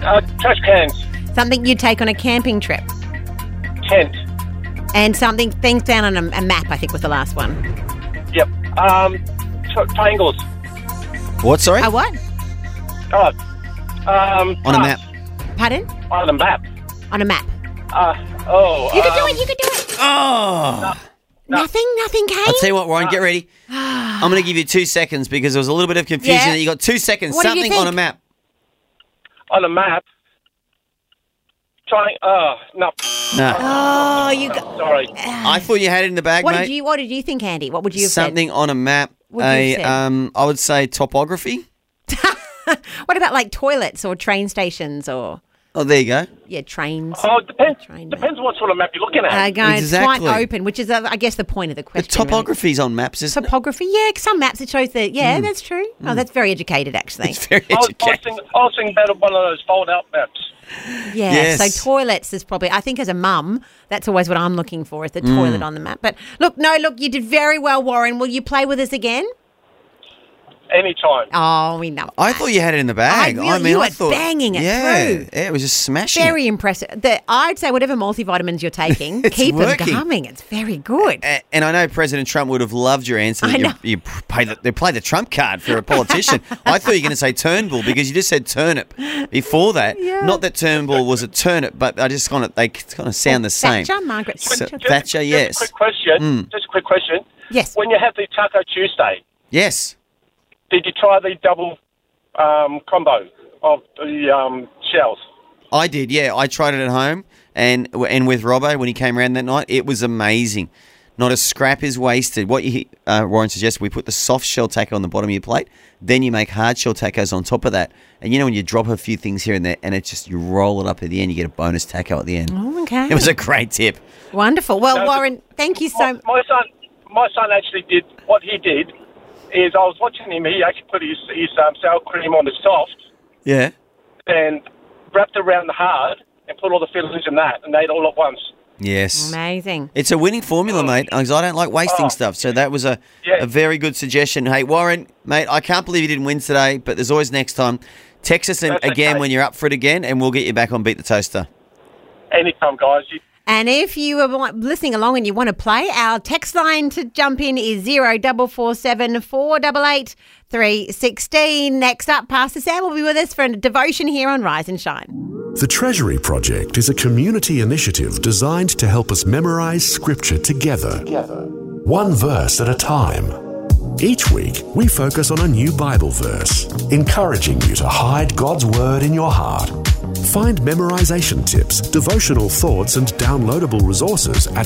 Trash cans. Something you take on a camping trip. Tent. And things down on a map, I think was the last one. Yep. Triangles. What, sorry? A what? Oh. On a map. Pardon? On a map. On a map. You can do it. Oh! Nothing, Kane? I'll tell you what, Warren, get ready. I'm going to give you 2 seconds because there was a little bit of confusion. Yeah. You got 2 seconds. What do you Something think? on a map. On a map. No. No. Oh, you got... Sorry. I thought you had it in the bag, What mate. did you think, Andy? What would you have Something on a map. What would you have said? I would say topography. said? What about like toilets or train stations or... Oh, there you go. Yeah, trains. Oh, it depends. Train Depends what sort of map you're looking at. It's Exactly. quite open, which is, I guess, the point of the The question. really. topography's on maps, isn't it? Topography, yeah. Some maps it shows that. Yeah, that's true. Oh, that's very educated, actually. It's very I was educated. thinking about one of those fold-out maps. Yeah. Yes. So toilets is probably. I think as a mum, that's always what I'm looking for is the toilet on the map. But look, you did very well, Warren. Will you play with us again? Anytime. Oh, we know. I thought you had it in the bag. You were thought banging it through. Yeah, it was just smashing. Very impressive. I'd say whatever multivitamins you're taking, keep working. them coming. It's very good. And I know President Trump would have loved your answer. I know. You play the Trump card for a politician. I thought you were going to say Turnbull because you just said turnip before that. Yeah. Not that Turnbull was a turnip, but I just they kind of sound the same. Thatcher, Margaret Thatcher. Thatcher, yes. Just a quick question. Yes. When you have the Taco Tuesday, Yes. did you try the double combo of the shells? I did, yeah. I tried it at home and with Robbo when he came around that night. It was amazing. Not a scrap is wasted. What Warren suggested, we put the soft shell taco on the bottom of your plate, then you make hard shell tacos on top of that. And you know when you drop a few things here and there and you roll it up at the end, you get a bonus taco at the end. Oh, okay. It was a great tip. Wonderful. Well, Warren, thank you so much. My son actually did what he did. Is I was watching him. He actually put his sour cream on the soft Yeah. and wrapped it around the hard and put all the fillings in that and ate it all at once. Yes. Amazing. It's a winning formula, mate, because I don't like wasting stuff. So that was a very good suggestion. Hey, Warren, mate, I can't believe you didn't win today, but there's always next time. Text us again okay. when you're up for it again, and we'll get you back on Beat the Toaster. Anytime, guys. And if you are listening along and you want to play, our text line to jump in is 0447 488 316. Next up, Pastor Sam will be with us for a devotion here on Rise and Shine. The Treasury Project is a community initiative designed to help us memorise Scripture together, one verse at a time. Each week, we focus on a new Bible verse, encouraging you to hide God's Word in your heart. Find memorization tips, devotional thoughts and downloadable resources at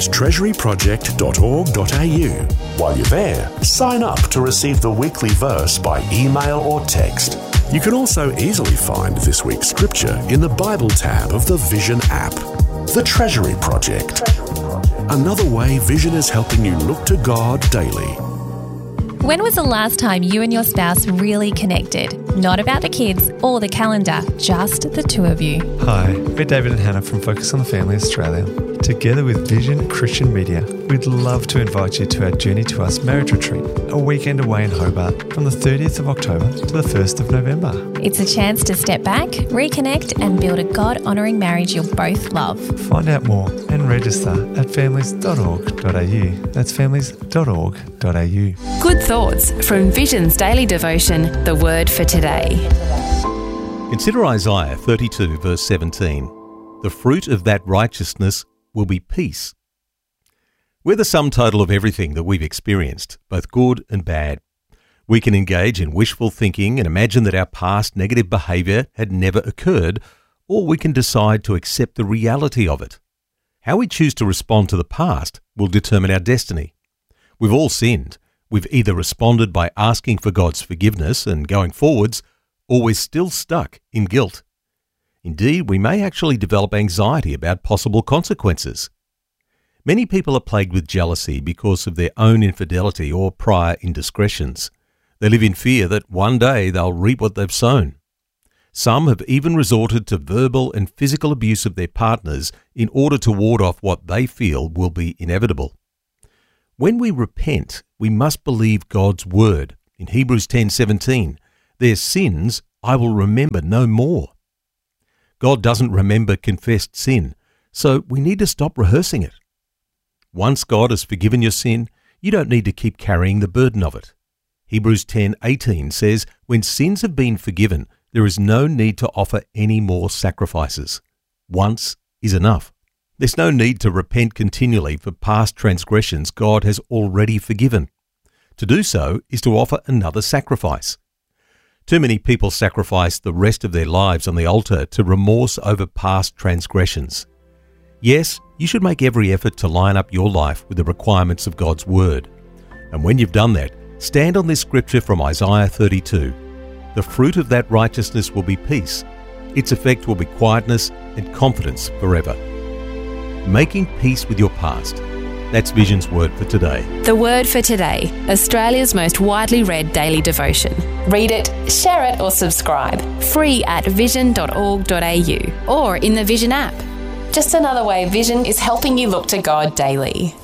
treasuryproject.org.au. While you're there, sign up to receive the weekly verse by email or text. You can also easily find this week's scripture in the Bible tab of the Vision app. The Treasury Project. Another way Vision is helping you look to God daily. When was the last time you and your spouse really connected? Not about the kids or the calendar, just the two of you. Hi, we're David and Hannah from Focus on the Family Australia. Together with Vision Christian Media, we'd love to invite you to our Journey to Us marriage retreat, a weekend away in Hobart from the 30th of October to the 1st of November. It's a chance to step back, reconnect and build a God-honouring marriage you'll both love. Find out more and register at families.org.au. That's families.org.au. Good thoughts from Vision's daily devotion, The Word for Today. Consider Isaiah 32 verse 17. The fruit of that righteousness will be peace. We're the sum total of everything that we've experienced, both good and bad. We can engage in wishful thinking and imagine that our past negative behaviour had never occurred, or we can decide to accept the reality of it. How we choose to respond to the past will determine our destiny. We've all sinned. We've either responded by asking for God's forgiveness and going forwards, or we're still stuck in guilt. Indeed, we may actually develop anxiety about possible consequences. Many people are plagued with jealousy because of their own infidelity or prior indiscretions. They live in fear that one day they'll reap what they've sown. Some have even resorted to verbal and physical abuse of their partners in order to ward off what they feel will be inevitable. When we repent, we must believe God's word. In Hebrews 10:17, their sins I will remember no more. God doesn't remember confessed sin, so we need to stop rehearsing it. Once God has forgiven your sin, you don't need to keep carrying the burden of it. Hebrews 10:18 says, when sins have been forgiven, there is no need to offer any more sacrifices. Once is enough. There's no need to repent continually for past transgressions God has already forgiven. To do so is to offer another sacrifice. Too many people sacrifice the rest of their lives on the altar to remorse over past transgressions. Yes, you should make every effort to line up your life with the requirements of God's Word. And when you've done that, stand on this scripture from Isaiah 32. The fruit of that righteousness will be peace. Its effect will be quietness and confidence forever. Making peace with your past. That's Vision's Word for today. The Word for Today, Australia's most widely read daily devotion. Read it, share it or subscribe. Free at vision.org.au or in the Vision app. Just another way Vision is helping you look to God daily.